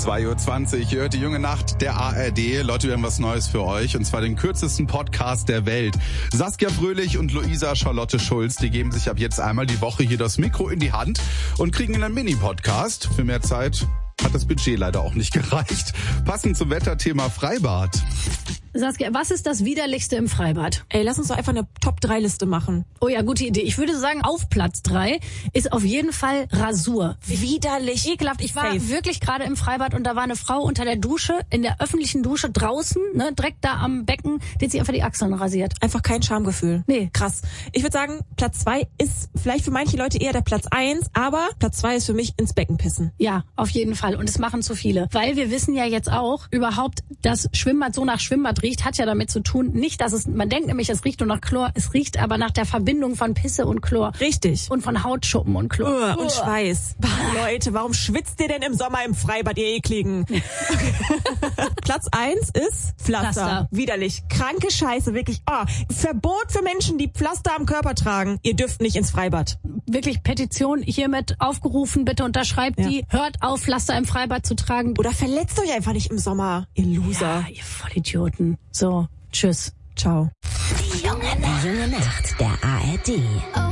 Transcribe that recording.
2:20 Uhr. Ihr hört die junge Nacht der ARD. Leute, wir haben was Neues für euch. Und zwar den kürzesten Podcast der Welt. Saskia Fröhlich und Luisa Charlotte Schulz, die geben sich ab jetzt einmal die Woche hier das Mikro in die Hand und kriegen einen Mini-Podcast. Für mehr Zeit hat das Budget leider auch nicht gereicht. Passend zum Wetterthema Freibad. Saskia, was ist das Widerlichste im Freibad? Ey, lass uns doch einfach eine Top-3-Liste machen. Oh ja, gute Idee. Ich würde sagen, auf Platz 3 ist auf jeden Fall Rasur. Widerlich. Ekelhaft. Ich war wirklich gerade im Freibad und da war eine Frau unter der Dusche, in der öffentlichen Dusche draußen, direkt da am Becken, die hat sich einfach die Achseln rasiert. Einfach kein Schamgefühl. Nee. Krass. Ich würde sagen, Platz 2 ist vielleicht für manche Leute eher der Platz 1, aber Platz 2 ist für mich ins Becken pissen. Ja, auf jeden Fall. Und es machen zu viele. Weil wir wissen ja jetzt auch, überhaupt, dass Schwimmbad so nach Schwimmbad riecht, hat ja damit zu tun, nicht, dass es, man denkt nämlich, es riecht nur nach Chlor, es riecht aber nach der Verbindung von Pisse und Chlor. Richtig. Und von Hautschuppen und Chlor. Und Schweiß. Leute, warum schwitzt ihr denn im Sommer im Freibad, ihr Ekligen? Platz 1 ist Pflaster. Widerlich. Kranke Scheiße, wirklich. Verbot für Menschen, die Pflaster am Körper tragen. Ihr dürft nicht ins Freibad. Wirklich Petition hiermit aufgerufen, bitte unterschreibt die. Hört auf, Pflaster im Freibad zu tragen. Oder verletzt euch einfach nicht im Sommer, ihr Loser. Ja, ihr Vollidioten. So, tschüss. Ciao. Die junge Nacht der ARD.